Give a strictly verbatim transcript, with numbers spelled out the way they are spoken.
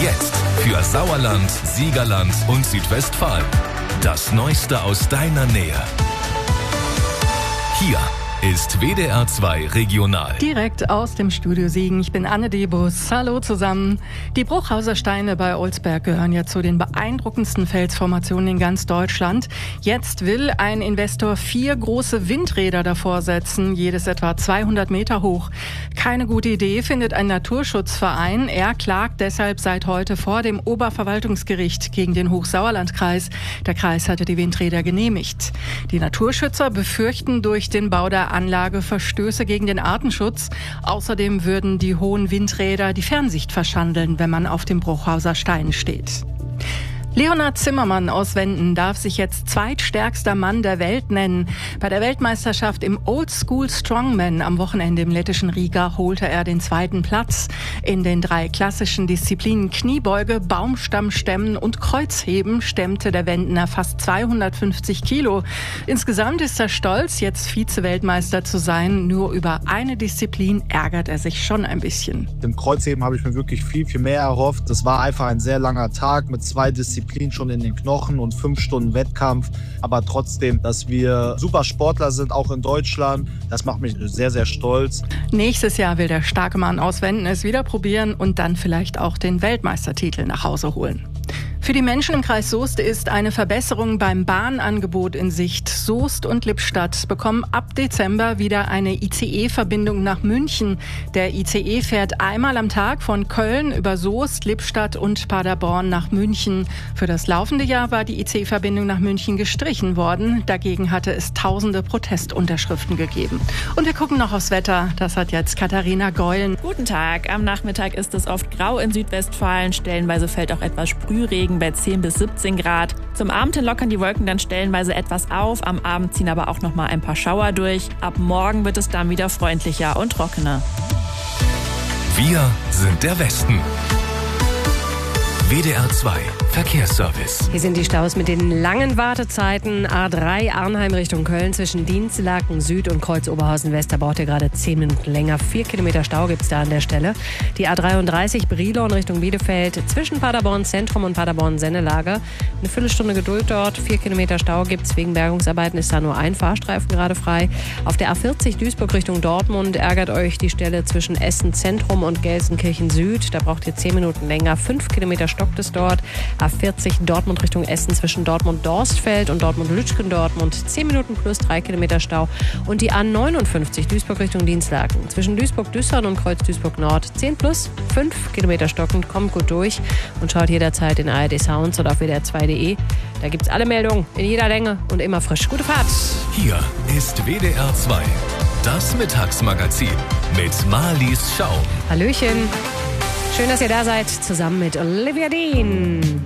Jetzt für Sauerland, Siegerland und Südwestfalen. Das Neueste aus deiner Nähe. Hier ist W D R zwei Regional. Direkt aus dem Studio Siegen. Ich bin Anne Debus. Hallo zusammen. Die Bruchhauser Steine bei Olsberg gehören ja zu den beeindruckendsten Felsformationen in ganz Deutschland. Jetzt will ein Investor vier große Windräder davor setzen, jedes etwa zweihundert Meter hoch. Keine gute Idee, findet ein Naturschutzverein. Er klagt deshalb seit heute vor dem Oberverwaltungsgericht gegen den Hochsauerlandkreis. Der Kreis hatte die Windräder genehmigt. Die Naturschützer befürchten durch den Bau der Anlage Verstöße gegen den Artenschutz. Außerdem würden die hohen Windräder die Fernsicht verschandeln, wenn man auf dem Bruchhauser Stein steht. Leonhard Zimmermann aus Wenden darf sich jetzt zweitstärkster Mann der Welt nennen. Bei der Weltmeisterschaft im Old School Strongman am Wochenende im lettischen Riga holte er den zweiten Platz. In den drei klassischen Disziplinen Kniebeuge, Baumstammstemmen und Kreuzheben stemmte der Wendener fast zweihundertfünfzig Kilo. Insgesamt ist er stolz, jetzt Vize-Weltmeister zu sein. Nur über eine Disziplin ärgert er sich schon ein bisschen. Im Kreuzheben habe ich mir wirklich viel, viel mehr erhofft. Das war einfach ein sehr langer Tag mit zwei Disziplinen schon in den Knochen und fünf Stunden Wettkampf. Aber trotzdem, dass wir super Sportler sind, auch in Deutschland, das macht mich sehr, sehr stolz. Nächstes Jahr will der starke Mann aus Wenden es wieder probieren und dann vielleicht auch den Weltmeistertitel nach Hause holen. Für die Menschen im Kreis Soest ist eine Verbesserung beim Bahnangebot in Sicht. Soest und Lippstadt bekommen ab Dezember wieder eine I C E-Verbindung nach München. Der I C E fährt einmal am Tag von Köln über Soest, Lippstadt und Paderborn nach München. Für das laufende Jahr war die I C E-Verbindung nach München gestrichen worden. Dagegen hatte es tausende Protestunterschriften gegeben. Und wir gucken noch aufs Wetter. Das hat jetzt Katharina Geulen. Guten Tag. Am Nachmittag ist es oft grau in Südwestfalen. Stellenweise fällt auch etwas Sprühregen bei zehn bis siebzehn Grad. Zum Abend hin lockern die Wolken dann stellenweise etwas auf. Am Abend ziehen aber auch noch mal ein paar Schauer durch. Ab morgen wird es dann wieder freundlicher und trockener. Wir sind der Westen. W D R zwei Verkehrsservice. Hier sind die Staus mit den langen Wartezeiten. A drei Arnheim Richtung Köln zwischen Dinslaken Süd und Kreuz Oberhausen West. Da braucht ihr gerade zehn Minuten länger. Vier Kilometer Stau gibt es da an der Stelle. Die A dreiunddreißig Brilon Richtung Bielefeld zwischen Paderborn Zentrum und Paderborn Sennelage. Eine Viertelstunde Geduld dort. Vier Kilometer Stau gibt es. Wegen Bergungsarbeiten ist da nur ein Fahrstreifen gerade frei. Auf der A vierzig Duisburg Richtung Dortmund ärgert euch die Stelle zwischen Essen Zentrum und Gelsenkirchen Süd. Da braucht ihr zehn Minuten länger. Fünf Kilometer stockt es dort. A vierzig Dortmund Richtung Essen zwischen Dortmund-Dorstfeld und Dortmund-Lütschgen-Dortmund. zehn Minuten plus drei Kilometer Stau. Und die A neunundfünfzig Duisburg Richtung Dinslaken zwischen Duisburg-Düssern und Kreuz-Duisburg-Nord. zehn plus fünf Kilometer stockend. Kommt gut durch und schaut jederzeit in A R D Sounds oder auf W D R zwei Punkt de. Da gibt es alle Meldungen in jeder Länge und immer frisch. Gute Fahrt! Hier ist W D R zwei, das Mittagsmagazin mit Marlies Schaum. Hallöchen! Schön, dass ihr da seid, zusammen mit Olivia Dean.